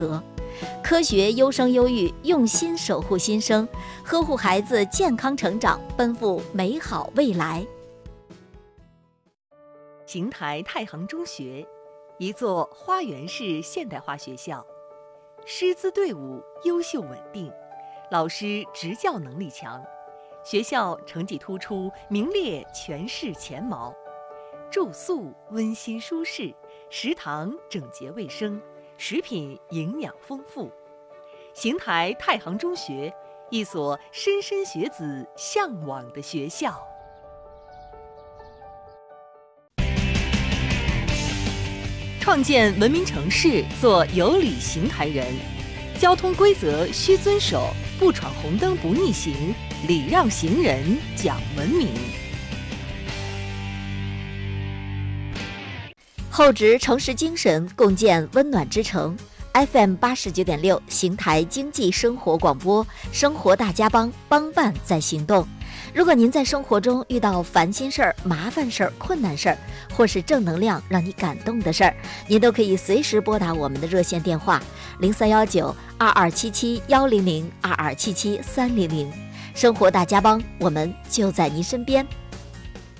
科学优生优育，用心守护新生，呵护孩子健康成长，奔赴美好未来。 邢台太行中学，一座花园式现代化学校，师资队伍优秀稳定，老师执教能力强，学校成绩突出，名列全市前茅。住宿温馨舒适，食堂整洁卫生，食品营养丰富。邢台太行中学，一所莘莘学子向往的学校。创建文明城市，做有礼邢台人。交通规则需遵守，不闯红灯不逆行，礼让行人讲文明。 厚植城市精神，共建温暖之城。FM 89.6邢台经济生活广播，生活大家帮，帮办在行动。如果您在生活中遇到烦心事儿、麻烦事儿、困难事儿，或是正能量让你感动的事儿，您都可以随时拨打我们的热线电话03192277-100，2277-300。生活大家帮，我们就在您身边。